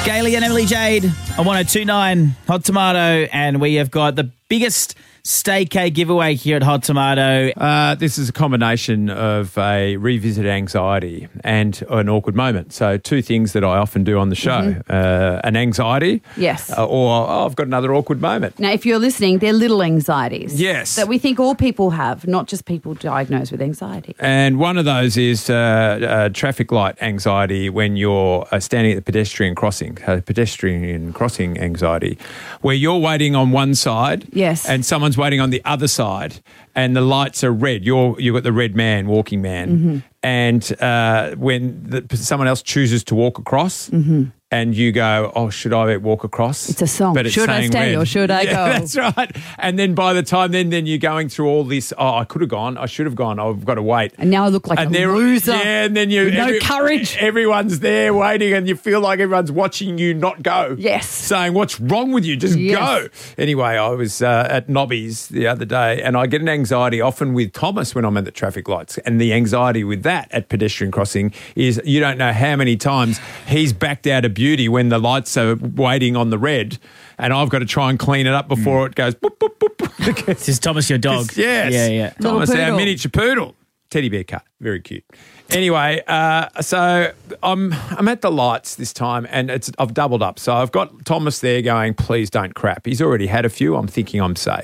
Gailey and Emily Jade on 102.9 Hot Tomato, and we have got the biggest staycay giveaway here at Hot Tomato. This is a combination of a revisited anxiety and an awkward moment. So two things that I often do on the show, an anxiety Yes. or I've got another awkward moment. Now, if you're listening, they're little anxieties. Yes. That we think all people have, not just people diagnosed with anxiety. And one of those is traffic light anxiety when you're standing at the pedestrian crossing anxiety, where you're waiting on one side Yes. and someone's waiting on the other side and the lights are red. You've got the red man, walking man. And when someone else chooses to walk across and you go, oh, should I walk across? It's a song. But it's Should I saying stay red. or should I go? That's right. And then by the time then you're going through all this, oh, I could have gone, I should have gone, I've got to wait. And now I look like a loser. Yeah, and then with no courage. Everyone's there waiting and you feel like everyone's watching you not go. Yes. Saying, what's wrong with you? Just go. Anyway, I was at Nobby's the other day and I get an anxiety often with Thomas when I'm at the traffic lights. And the anxiety with that at pedestrian crossing is you don't know how many times he's backed out of beauty when the lights are waiting on the red and I've got to try and clean it up before it goes boop, boop, boop. Is Thomas your dog? Yes. Yeah. Thomas, Little our poodle. miniature poodle. Teddy bear cut. Very cute. Anyway, so I'm at the lights this time and I've doubled up. So I've got Thomas there going, please don't crap. He's already had a few. I'm thinking I'm safe.